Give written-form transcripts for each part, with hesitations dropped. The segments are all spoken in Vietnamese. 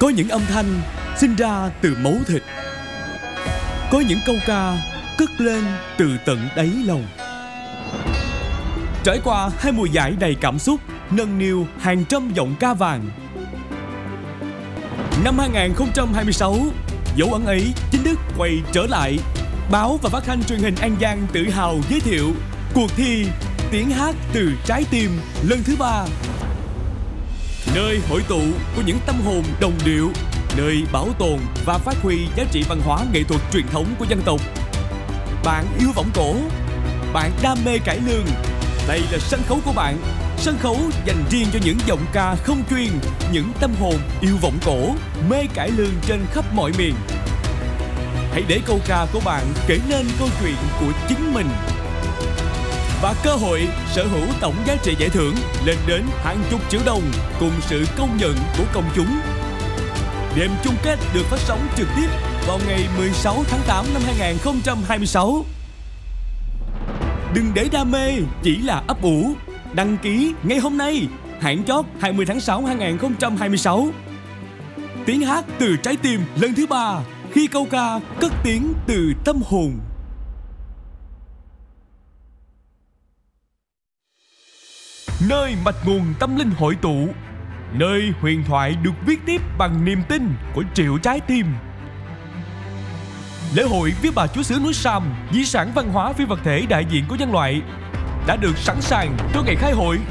Có những âm thanh sinh ra từ máu thịt, có những câu ca cất lên từ tận đáy lòng. Trải qua 2 mùa giải đầy cảm xúc, nâng niu hàng trăm giọng ca vàng. Năm 2026, dấu ấn ấy chính thức quay trở lại. Báo và phát thanh truyền hình An Giang tự hào giới thiệu cuộc thi Tiếng hát từ trái tim lần thứ 3. Nơi hội tụ của những tâm hồn đồng điệu, nơi bảo tồn và phát huy giá trị văn hóa nghệ thuật truyền thống của dân tộc. Bạn yêu võng cổ, bạn đam mê cải lương, đây là sân khấu của bạn. Sân khấu dành riêng cho những giọng ca không chuyên, những tâm hồn yêu võng cổ, mê cải lương trên khắp mọi miền. Hãy để câu ca của bạn kể nên câu chuyện của chính mình. Và cơ hội sở hữu tổng giá trị giải thưởng lên đến hàng chục triệu đồng cùng sự công nhận của công chúng. Đêm chung kết được phát sóng trực tiếp vào ngày 16 tháng 8 năm 2026. Đừng để đam mê chỉ là ấp ủ. Đăng ký ngay hôm nay, hạn chót 20 tháng 6 2026. Tiếng hát từ trái tim lần thứ 3, khi câu ca cất tiếng từ tâm hồn. Nơi mạch nguồn tâm linh hội tụ, nơi huyền thoại được viết tiếp bằng niềm tin của triệu trái tim. Lễ hội Vía Bà Chúa xứ núi Sam, di sản văn hóa phi vật thể đại diện của nhân loại, đã được sẵn sàng cho ngày khai hội.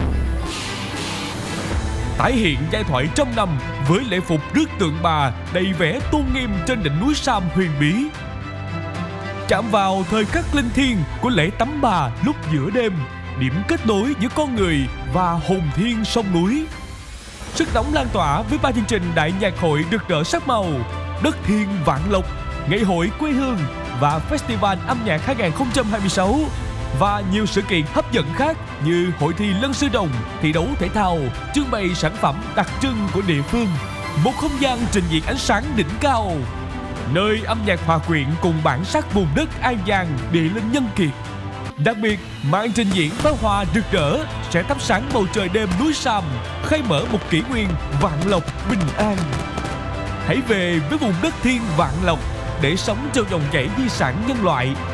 Tái hiện giai thoại trăm năm với lễ phục rước tượng bà đầy vẻ tôn nghiêm trên đỉnh núi Sam huyền bí. Chạm vào thời khắc linh thiêng của lễ tắm bà lúc giữa đêm, điểm kết nối giữa con người và hồn thiên sông núi. Sức nóng lan tỏa với 3 chương trình đại nhạc hội rực rỡ sắc màu, Đất Thiên Vạn Lộc, Ngày hội quê hương và Festival âm nhạc 2026 và nhiều sự kiện hấp dẫn khác như hội thi lân sư rồng, thi đấu thể thao, trưng bày sản phẩm đặc trưng của địa phương, một không gian trình diễn ánh sáng đỉnh cao, nơi âm nhạc hòa quyện cùng bản sắc vùng đất An Giang địa linh nhân kiệt. Đặc biệt, màn trình diễn pháo hoa rực rỡ sẽ thắp sáng bầu trời đêm núi Sam, khai mở một kỷ nguyên vạn lộc bình an. Hãy về với vùng đất thiên vạn lộc để sống trong dòng chảy di sản nhân loại